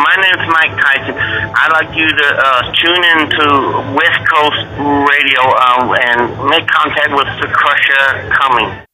my name is Mike Tyson. I'd like you to tune in to West Coast Radio and make contact with the Crusher Cummings.